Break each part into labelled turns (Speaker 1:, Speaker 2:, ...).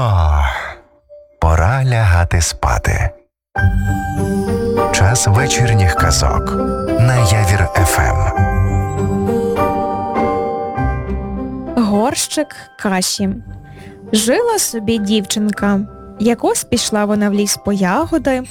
Speaker 1: Пора лягати спати. Час вечірніх казок на Явір ФМ.
Speaker 2: Горщик каші. Жила собі дівчинка. Якось пішла вона в ліс по ягоди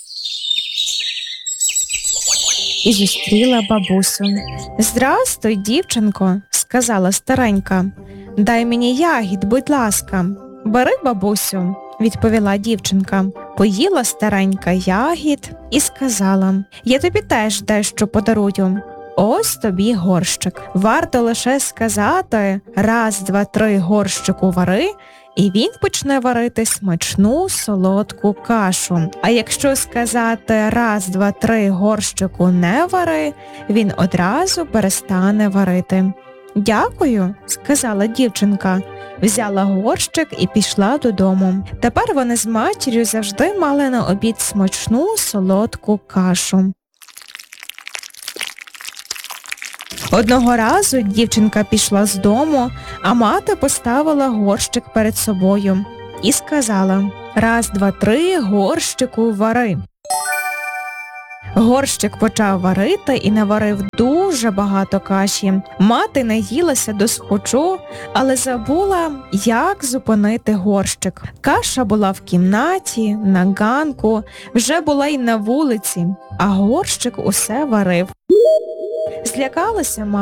Speaker 2: і зустріла бабусю. «Здрастуй, дівчинко», – сказала старенька. «Дай мені ягід, будь ласка». «Бери, бабусю», – відповіла дівчинка. Поїла старенька ягід і сказала: «Я тобі теж дещо подарую. Ось тобі горщик. Варто лише сказати: раз, два, три, горщику вари, і він почне варити смачну солодку кашу. А якщо сказати: раз, два, три, горщику не вари, він одразу перестане варити». «Дякую», – сказала дівчинка. Взяла горщик і пішла додому. Тепер вони з матір'ю завжди мали на обід смачну солодку кашу. Одного разу дівчинка пішла з дому, а мати поставила горщик перед собою і сказала: «Раз, два, три, горщику вари». Горщик почав варити і наварив дуже багато каші. Мати наїлася досхочу, але забула, як зупинити горщик. Каша була в кімнаті, на ганку, вже була й на вулиці, а горщик усе варив. Злякалася мама.